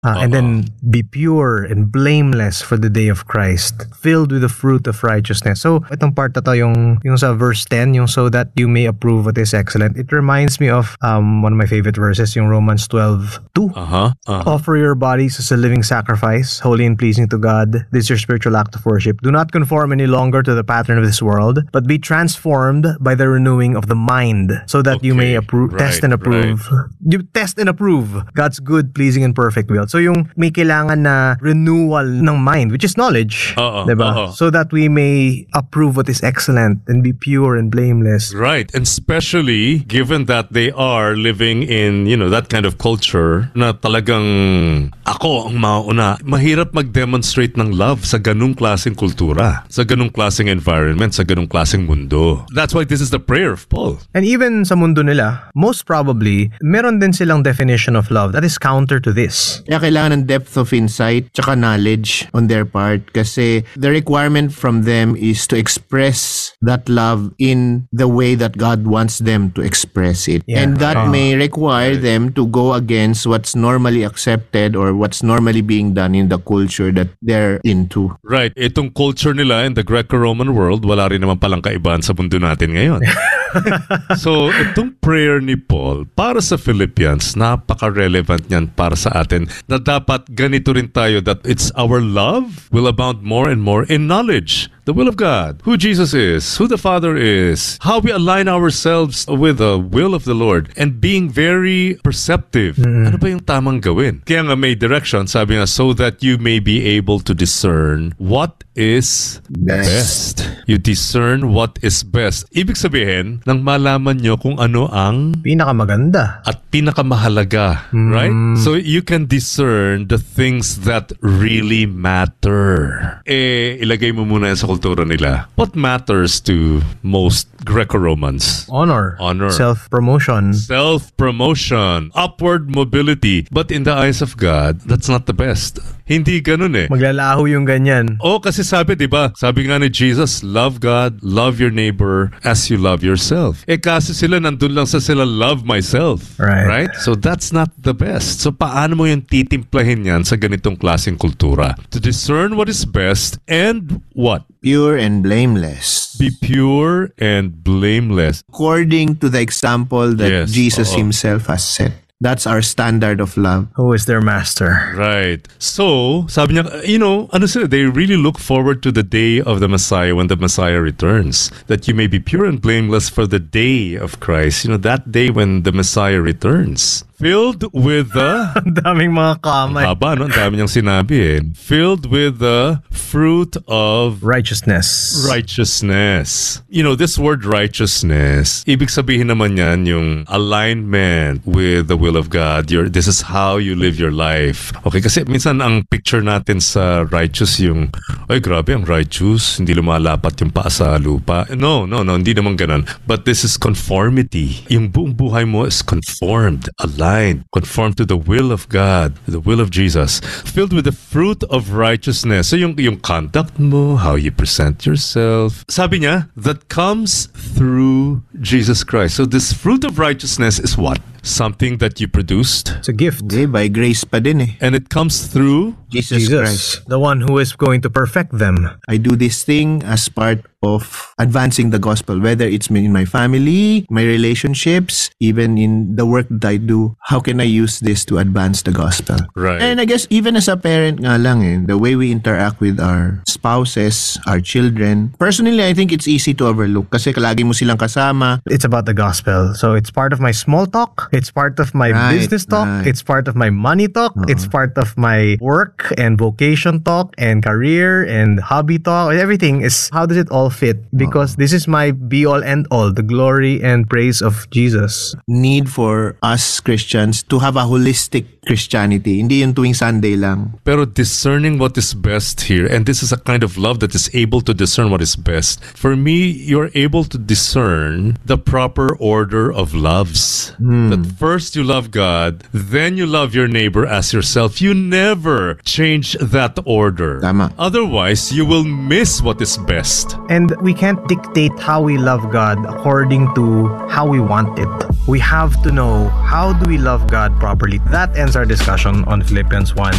And then be pure and blameless for the day of Christ, filled with the fruit of righteousness. So, itong part na to, yung sa verse 10, yung so that you may approve what is excellent. It reminds me of one of my favorite verses, yung Romans 12:2. Offer your bodies as a living sacrifice, holy and pleasing to God. This is your spiritual act of worship. Do not conform any longer to the pattern of this world, but be transformed by the renewing of the mind, so that you may test and approve. You test and approve God's good, pleasing, and perfect will. So yung may kailangan na renewal ng mind, which is knowledge, diba? So that we may approve what is excellent and be pure and blameless. Right, and especially given that they are living in, that kind of culture na talagang ako ang mauna. Mahirap mag-demonstrate ng love sa ganung klaseng kultura, sa ganung klaseng environment, sa ganung klaseng mundo. That's why this is the prayer of Paul. And even sa mundo nila, most probably, meron din silang definition of love that is counter to this. Kaya kailangan ng depth of insight tsaka knowledge on their part kasi the requirement from them is to express that love in the way that God wants them to express it. Yeah. And that may require them to go against what's normally accepted or what's normally being done in the culture that they're into. Right. Itong culture nila in the Greco-Roman world, wala rin naman palang kaibahan sa mundo natin ngayon. So, itong prayer ni Paul para sa Philippians, napaka-relevant niyan para sa atin na dapat ganito rin tayo, that it's our love will abound more and more in knowledge. The will of God, who Jesus is, who the Father is, how we align ourselves with the will of the Lord, and being very perceptive. Ano ba yung tamang gawin? Kaya nga may direction, sabi nga, so that you may be able to discern what is best. You discern what is best. Ibig sabihin, nang malaman nyo kung ano ang pinakamaganda at pinakamahalaga, right? So you can discern the things that really matter. Ilagay mo muna sa kultura nila. What matters to most Greco-Romans? Honor. Self-promotion. Upward mobility. But in the eyes of God, that's not the best. Hindi ganun eh. Maglalaho yung ganyan. Kasi sabi, di ba? Sabi nga ni Jesus, love God, love your neighbor as you love yourself. Kasi sila nandun lang sa sila, love myself. Right? So that's not the best. So paano mo yung titimplahin yan sa ganitong klaseng kultura? To discern what is best and what? Pure and blameless. Be pure and blameless. According to the example that Jesus himself has set. That's our standard of love. Who is their master? Right. So, sabi niya, ano sila, they really look forward to the day of the Messiah when the Messiah returns. That you may be pure and blameless for the day of Christ. That day when the Messiah returns. Filled with the... Ang daming mga kamay. Haba, no? Ang dami niyang sinabi eh. Filled with the fruit of... Righteousness. This word righteousness, ibig sabihin naman yan yung alignment with the will of God. This is how you live your life. Okay, kasi minsan ang picture natin sa righteous yung, ay grabe, ang righteous, hindi lumalapat yung paa sa lupa. No, hindi naman ganun. But this is conformity. Yung buong buhay mo is conformed, aligned. Conform to the will of God, the will of Jesus, filled with the fruit of righteousness. So yung conduct mo, how you present yourself, sabi niya, that comes through Jesus Christ. So this fruit of righteousness is what? Something that you produced. It's a gift. By grace pa din eh. And it comes through Jesus Christ. The one who is going to perfect them. I do this thing as part of advancing the gospel, whether it's in my family, my relationships, even in the work that I do. How can I use this to advance the gospel? Right. And I guess even as a parent nga lang the way we interact with our spouses, our children, personally, I think it's easy to overlook kasi lagi mo silang kasama. It's about the gospel. So it's part of my small talk. It's part of my business talk. It's part of my money talk. It's part of my work and vocation talk and career and hobby talk. Everything is, how does it all fit? Because this is my be-all end-all, the glory and praise of Jesus. Need for us Christians to have a holistic Christianity. Hindi yung tuwing Sunday lang. Pero discerning what is best here, and this is a kind of love that is able to discern what is best. For me, you're able to discern the proper order of loves that that first you love God, then you love your neighbor as yourself. You never change that order. Tama. Otherwise, you will miss what is best. And we can't dictate how we love God according to how we want it. We have to know, how do we love God properly? That ends our discussion on Philippians 1.